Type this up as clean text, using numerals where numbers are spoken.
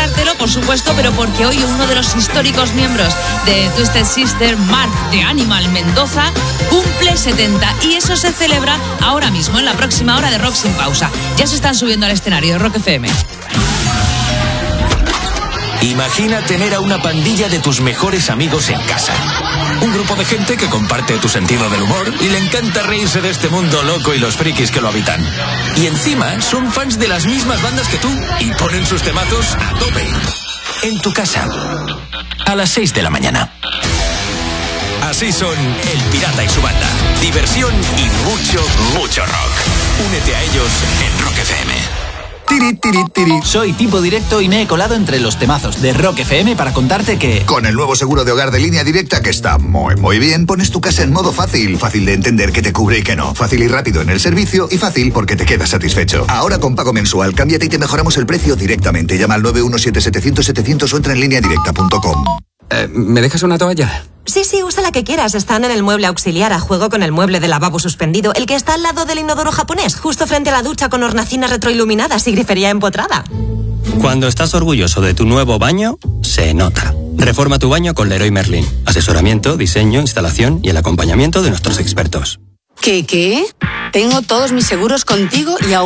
celebrártelo, por supuesto, pero porque hoy uno de los históricos miembros de Twisted Sister, Mark The Animal Mendoza, cumple 70 y eso se celebra ahora mismo, en la próxima hora de Rock Sin Pausa. Ya se están subiendo al escenario de Rock FM. Imagina tener a una pandilla de tus mejores amigos en casa. Un grupo de gente que comparte tu sentido del humor y le encanta reírse de este mundo loco y los frikis que lo habitan. Y encima son fans de las mismas bandas que tú y ponen sus temazos a tope. En tu casa, a las 6 de la mañana. Así son El Pirata y su banda. Diversión y mucho rock. Únete a ellos en Rock FM. Tiri, tiri, tiri. Soy tipo directo y me he colado entre los temazos de Rock FM para contarte que... Con el nuevo seguro de hogar de Línea Directa, que está muy bien, pones tu casa en modo fácil. Fácil de entender qué te cubre y qué no. Fácil y rápido en el servicio y fácil porque te quedas satisfecho. Ahora con pago mensual, cámbiate y te mejoramos el precio directamente. Llama al 917-700-700 o entra en lineadirecta.com. ¿Me dejas una toalla? Sí, usa la que quieras. Están en el mueble auxiliar a juego con el mueble de lavabo suspendido, el que está al lado del inodoro japonés, justo frente a la ducha con hornacinas retroiluminadas y grifería empotrada. Cuando estás orgulloso de tu nuevo baño, se nota. Reforma tu baño con Leroy Merlin. Asesoramiento, diseño, instalación y el acompañamiento de nuestros expertos. ¿Qué? Tengo todos mis seguros contigo y aún